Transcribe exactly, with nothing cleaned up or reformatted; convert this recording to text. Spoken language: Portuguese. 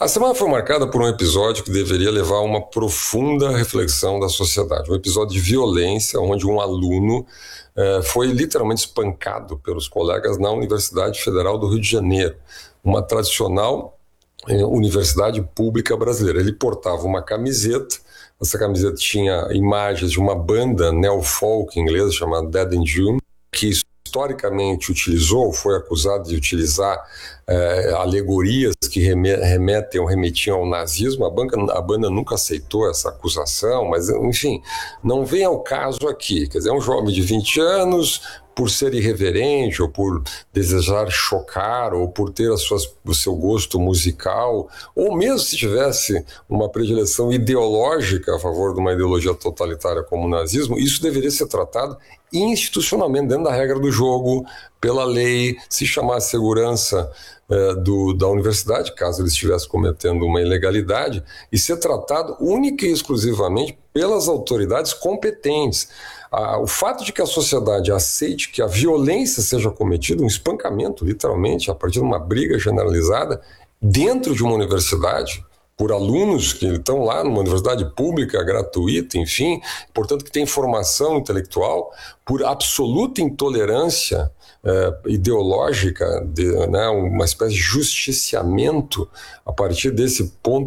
A semana foi marcada por um episódio que deveria levar a uma profunda reflexão da sociedade. Um episódio de violência, onde um aluno eh, foi literalmente espancado pelos colegas na Universidade Federal do Rio de Janeiro, uma tradicional eh, universidade pública brasileira. Ele portava uma camiseta, essa camiseta tinha imagens de uma banda neofolk inglesa chamada Dead in June, que historicamente utilizou, foi acusado de utilizar é, alegorias que remetem ou remetiam ao nazismo. A banda, a banda nunca aceitou essa acusação, mas, enfim, não vem ao caso aqui. Quer dizer, é um jovem de vinte anos, por ser irreverente, ou por desejar chocar, ou por ter as suas, o seu gosto musical, ou mesmo se tivesse uma predileção ideológica a favor de uma ideologia totalitária como o nazismo, isso deveria ser tratado institucionalmente, dentro da regra do jogo, pela lei, se chamar a segurança eh, do, da universidade, caso ele estivesse cometendo uma ilegalidade, e ser tratado única e exclusivamente pelas autoridades competentes. Ah, o fato de que a sociedade aceite que a violência seja cometida, um espancamento, literalmente, a partir de uma briga generalizada, dentro de uma universidade, por alunos que estão lá numa universidade pública, gratuita, enfim, portanto que tem formação intelectual, por absoluta intolerância eh, ideológica, de, né, uma espécie de justiciamento a partir desse ponto